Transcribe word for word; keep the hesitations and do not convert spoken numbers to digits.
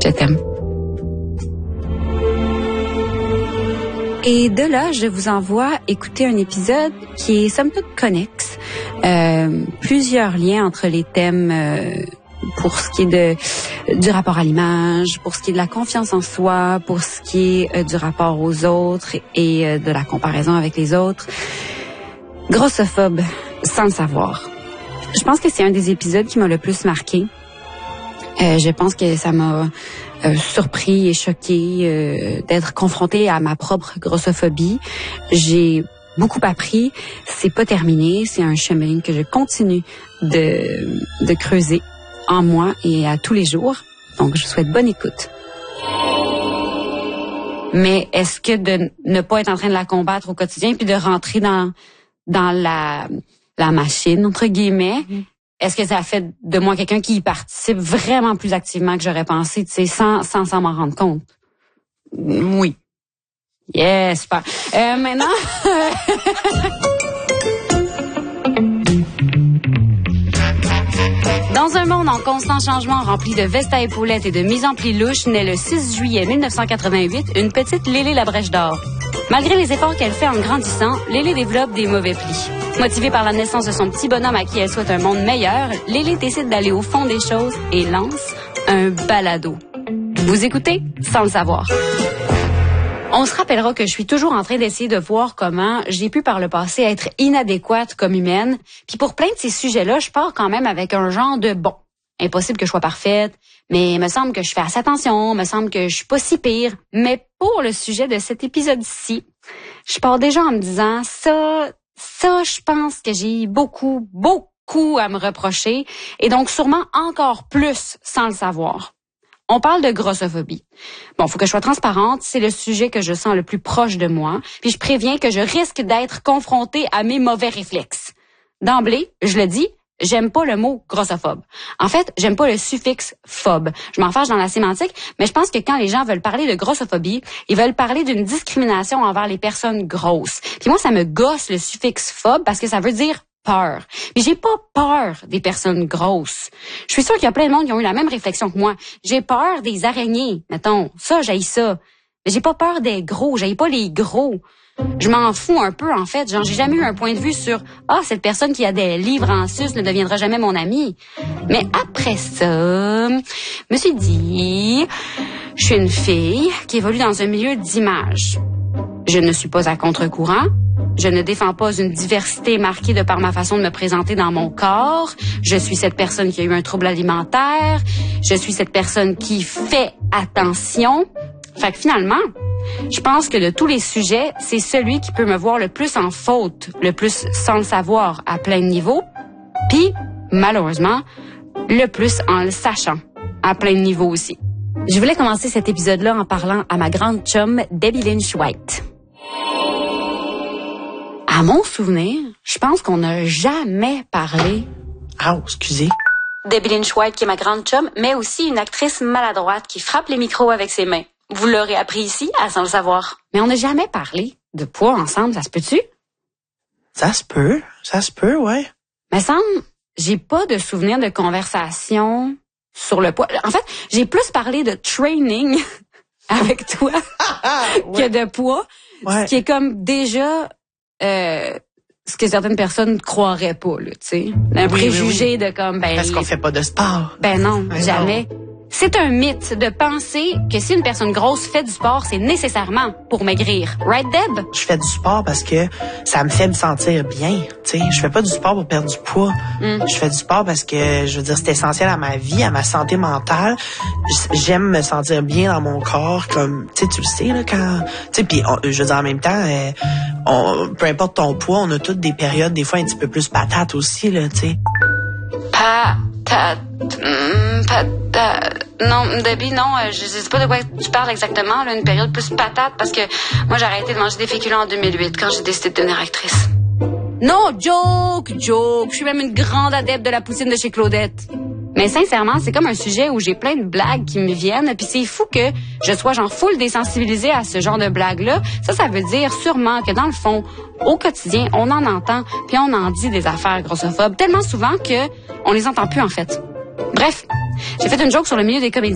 Je t'aime. Et de là, je vous envoie écouter un épisode qui est somme toute connexe. Euh, plusieurs liens entre les thèmes euh, pour ce qui est de du rapport à l'image, pour ce qui est de la confiance en soi, pour ce qui est euh, du rapport aux autres et euh, de la comparaison avec les autres. Grossophobe, sans le savoir. Je pense que c'est un des épisodes qui m'a le plus marqué. Euh, je pense que ça m'a euh, surpris et choqué euh, d'être confrontée à ma propre grossophobie. J'ai beaucoup appris. C'est pas terminé. C'est un chemin que je continue de, de creuser en moi et à tous les jours. Donc, je vous souhaite bonne écoute. Mais est-ce que de ne pas être en train de la combattre au quotidien puis de rentrer dans dans la la machine entre guillemets, mmh. Est-ce que ça a fait de moi quelqu'un qui y participe vraiment plus activement que j'aurais pensé, tu sais, sans sans s'en m'en rendre compte? Oui. Yes, super. Euh, maintenant. Dans un monde en constant changement rempli de vestes à épaulettes et de mise en pli louche, naît le six juillet mille neuf cent quatre-vingt-huit une petite Lélé la Brèche d'Or. Malgré les efforts qu'elle fait en grandissant, Lélé développe des mauvais plis. Motivée par la naissance de son petit bonhomme à qui elle souhaite un monde meilleur, Lélé décide d'aller au fond des choses et lance un balado. Vous écoutez sans le savoir. On se rappellera que je suis toujours en train d'essayer de voir comment j'ai pu par le passé être inadéquate comme humaine. Puis pour plein de ces sujets-là, je pars quand même avec un genre de bon. Impossible que je sois parfaite, mais il me semble que je fais assez attention, il me semble que je suis pas si pire. Mais pour le sujet de cet épisode-ci, je pars déjà en me disant ça, ça, je pense que j'ai beaucoup, beaucoup à me reprocher et donc sûrement encore plus sans le savoir. On parle de grossophobie. Bon, faut que je sois transparente, c'est le sujet que je sens le plus proche de moi, puis je préviens que je risque d'être confrontée à mes mauvais réflexes. D'emblée, je le dis, j'aime pas le mot grossophobe. En fait, j'aime pas le suffixe phobe. Je m'en fâche dans la sémantique, mais je pense que quand les gens veulent parler de grossophobie, ils veulent parler d'une discrimination envers les personnes grosses. Puis moi, ça me gosse le suffixe phobe parce que ça veut dire peur. Mais j'ai pas peur des personnes grosses. Je suis sûre qu'il y a plein de monde qui ont eu la même réflexion que moi. J'ai peur des araignées, mettons. Ça, j'haïs ça. Mais j'ai pas peur des gros. J'haïs pas les gros. Je m'en fous un peu, en fait. Genre, j'ai jamais eu un point de vue sur « Ah, cette personne qui a des livres en sus ne deviendra jamais mon ami. » Mais après ça, je me suis dit, je suis une fille qui évolue dans un milieu d'image. Je ne suis pas à contre-courant. Je ne défends pas une diversité marquée de par ma façon de me présenter dans mon corps. Je suis cette personne qui a eu un trouble alimentaire. Je suis cette personne qui fait attention. Fait que finalement, je pense que de tous les sujets, c'est celui qui peut me voir le plus en faute, le plus sans le savoir à plein de niveaux, puis, malheureusement, le plus en le sachant à plein de niveaux aussi. Je voulais commencer cet épisode-là en parlant à ma grande chum, Debbie Lynch White. À mon souvenir, je pense qu'on n'a jamais parlé... Ah, oh, excusez. Debbie Lynch White, qui est ma grande chum, mais aussi une actrice maladroite qui frappe les micros avec ses mains. Vous l'aurez appris ici, à Sans le savoir. Mais on n'a jamais parlé de poids ensemble, ça se peut-tu? Ça se peut, ça se peut, ouais. Mais semble, j'ai pas de souvenir de conversation sur le poids. En fait, j'ai plus parlé de training avec toi ouais. que de poids, ouais. Ce qui est comme déjà euh, ce que certaines personnes croiraient pas, là, tu sais. Un oui, préjugé oui, oui. de comme ben. Parce qu'on fait pas de sport. Ben non, ben jamais. Non. C'est un mythe de penser que si une personne grosse fait du sport, c'est nécessairement pour maigrir. Right, Deb? Je fais du sport parce que ça me fait me sentir bien. Tu sais, je fais pas du sport pour perdre du poids. Mm. Je fais du sport parce que, je veux dire, c'est essentiel à ma vie, à ma santé mentale. J'aime me sentir bien dans mon corps, comme, tu sais, tu le sais, là, quand... Tu sais, puis, je veux dire, en même temps, euh, on, peu importe ton poids, on a toutes des périodes, des fois, un petit peu plus patates aussi, là, tu sais. Patate... Hum, patate... Non, Debbie, non, je sais pas de quoi tu parles exactement, là, une période plus patate, parce que moi, j'ai arrêté de manger des féculents en deux mille huit, quand j'ai décidé de devenir actrice. Non, joke, joke. Je suis même une grande adepte de la poutine de chez Claudette. Mais sincèrement, c'est comme un sujet où j'ai plein de blagues qui me viennent, puis c'est fou que je sois genre full désensibilisée à ce genre de blagues-là. Ça, ça veut dire sûrement que dans le fond, au quotidien, on en entend, puis on en dit des affaires grossophobes, tellement souvent que on les entend plus en fait. Bref, j'ai fait une joke sur le milieu des comédies.